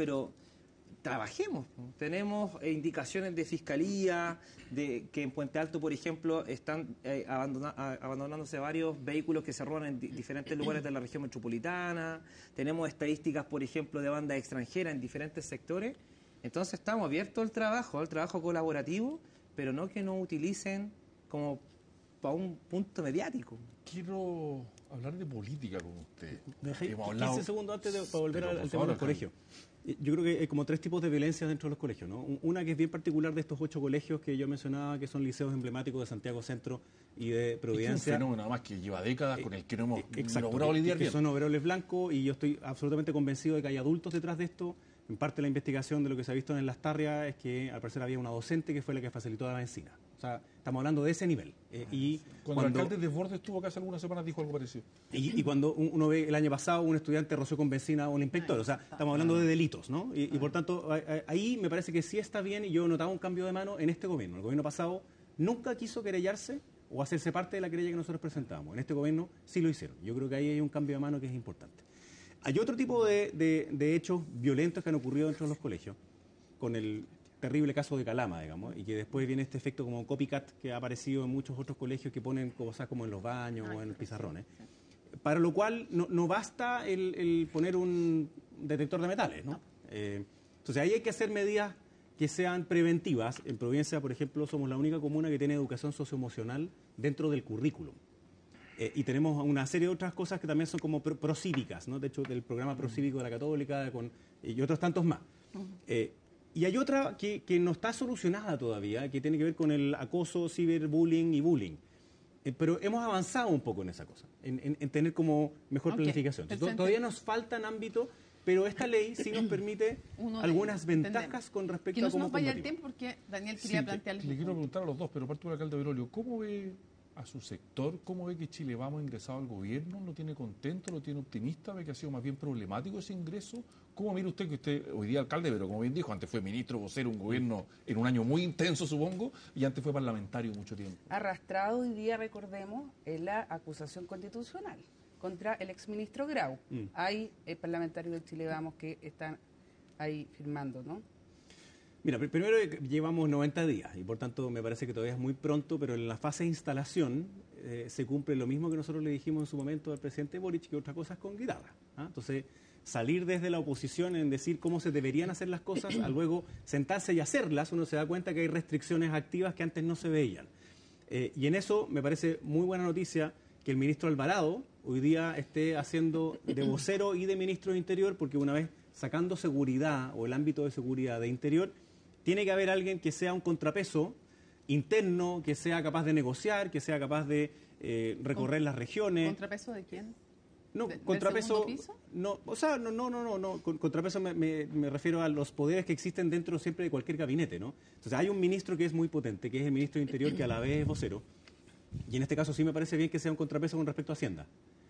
pero trabajemos. Tenemos indicaciones de fiscalía, de que en Puente Alto, por ejemplo, están abandonándose varios vehículos que se roban en diferentes lugares de la región metropolitana. Tenemos estadísticas, por ejemplo, de bandas extranjeras en diferentes sectores. Entonces estamos abiertos al trabajo colaborativo, pero no que nos utilicen como para un punto mediático. Quiero hablar de política con usted. Me dejé 15 segundos antes para volver al tema del colegio. Yo creo que hay como 3 tipos de violencia dentro de los colegios, ¿no? Una que es bien particular de estos 8 colegios que yo mencionaba, que son liceos emblemáticos de Santiago Centro y de Providencia. Es un fenómeno además que lleva décadas con el que no hemos logrado lidiar bien. Que son overoles blancos, y yo estoy absolutamente convencido de que hay adultos detrás de esto. En parte la investigación de lo que se ha visto en Las Tarrias es que al parecer había una docente que fue la que facilitó la benzina. O sea, estamos hablando de ese nivel. Cuando el alcalde Desbordes estuvo acá hace algunas semanas dijo algo parecido. Y cuando uno ve el año pasado un estudiante roció con benzina a un inspector, o sea, estamos hablando de delitos, ¿no? Y por tanto, ahí me parece que sí está bien, y yo notaba un cambio de mano en este gobierno. El gobierno pasado nunca quiso querellarse o hacerse parte de la querella que nosotros presentábamos. En este gobierno sí lo hicieron. Yo creo que ahí hay un cambio de mano que es importante. Hay otro tipo de hechos violentos que han ocurrido dentro de los colegios, con el terrible caso de Calama, digamos, y que después viene este efecto como copycat que ha aparecido en muchos otros colegios que ponen cosas como en los baños o en los pizarrones. Para lo cual no basta el poner un detector de metales, ¿no? Entonces ahí hay que hacer medidas que sean preventivas. En Providencia, por ejemplo, somos la única comuna que tiene educación socioemocional dentro del currículum. Y tenemos una serie de otras cosas que también son como procívicas, ¿no? De hecho, del programa procívico de la Católica y otros tantos más. Y hay otra que no está solucionada todavía, que tiene que ver con el acoso, ciberbullying y bullying. Pero hemos avanzado un poco en esa cosa, en tener como mejor planificación. Entonces, todavía nos faltan ámbitos, pero esta ley sí nos permite algunas ventajas con respecto a cómo combatirlo. Que no nos vaya el tiempo, porque Daniel quería plantearle. Le quiero preguntar a los dos, pero parte del alcalde Berolio, ¿cómo ve a su sector? ¿Cómo ve que Chile Vamos ha ingresado al gobierno? ¿Lo tiene contento? ¿Lo tiene optimista? ¿Ve que ha sido más bien problemático ese ingreso? ¿Cómo mira usted que usted hoy día alcalde, pero como bien dijo, antes fue ministro, vocero, un gobierno en un año muy intenso, supongo, y antes fue parlamentario mucho tiempo? Arrastrado hoy día, recordemos, en la acusación constitucional contra el exministro Grau. Hay parlamentarios de Chile Vamos que están ahí firmando, ¿no? Mira, primero llevamos 90 días y por tanto me parece que todavía es muy pronto, pero en la fase de instalación se cumple lo mismo que nosotros le dijimos en su momento al presidente Boric, que otras cosas con guitarra. Entonces, salir desde la oposición en decir cómo se deberían hacer las cosas, a luego sentarse y hacerlas, uno se da cuenta que hay restricciones activas que antes no se veían. Y en eso me parece muy buena noticia que el ministro Alvarado hoy día esté haciendo de vocero y de ministro de Interior, porque una vez sacando seguridad o el ámbito de seguridad de Interior, tiene que haber alguien que sea un contrapeso interno, que sea capaz de negociar, que sea capaz de recorrer las regiones. ¿Contrapeso de quién? No, ¿Del contrapeso. segundo piso? No, o sea, no. Contrapeso me refiero a los poderes que existen dentro siempre de cualquier gabinete, ¿no? Entonces hay un ministro que es muy potente, que es el ministro de Interior, que a la vez es vocero. Y en este caso sí me parece bien que sea un contrapeso con respecto a Hacienda.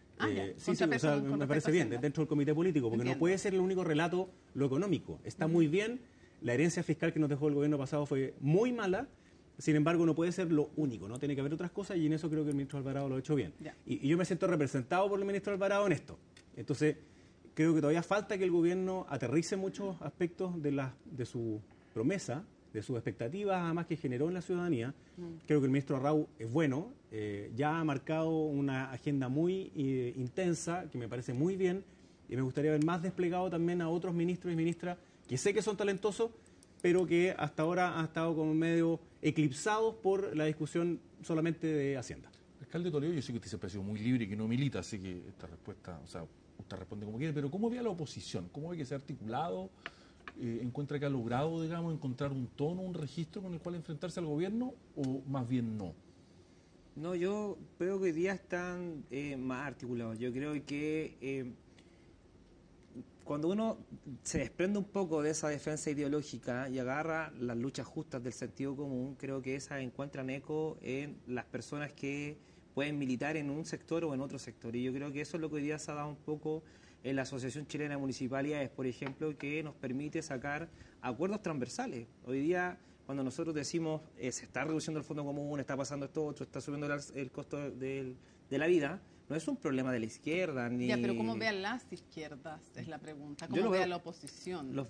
Sí, o sea, me parece bien, dentro del comité político, porque no puede ser el único relato lo económico. Está muy bien, la herencia fiscal que nos dejó el gobierno pasado fue muy mala, sin embargo no puede ser lo único, ¿no? Tiene que haber otras cosas, y en eso creo que el ministro Alvarado lo ha hecho bien. Y yo me siento representado por el ministro Alvarado en esto. Entonces, creo que todavía falta que el gobierno aterrice muchos aspectos de su promesa, de sus expectativas, además que generó en la ciudadanía. Creo que el ministro Arrau es bueno, ya ha marcado una agenda muy intensa, que me parece muy bien, y me gustaría ver más desplegado también a otros ministros y ministras, que sé que son talentosos, pero que hasta ahora han estado como medio eclipsados por la discusión solamente de Hacienda. Alcalde Toledo, yo sé que usted siempre ha sido muy libre y que no milita, así que esta respuesta, o sea, usted responde como quiere, pero ¿cómo ve a la oposición? ¿Cómo ve que se ha articulado? ¿Encuentra que ha logrado, digamos, encontrar un tono, un registro con el cual enfrentarse al gobierno, o más bien no? No, yo veo que hoy día están más articulados. Yo creo que cuando uno se desprende un poco de esa defensa ideológica y agarra las luchas justas del sentido común, creo que esas encuentran eco en las personas que pueden militar en un sector o en otro sector. Y yo creo que eso es lo que hoy día se ha dado un poco en la Asociación Chilena de Municipalidades, por ejemplo, que nos permite sacar acuerdos transversales. Hoy día, cuando nosotros decimos se está reduciendo el fondo común, está pasando esto otro, está subiendo el costo de la vida, no es un problema de la izquierda. Ni... Ya, pero ¿cómo vean las izquierdas? Es la pregunta. ¿Cómo ve a la oposición?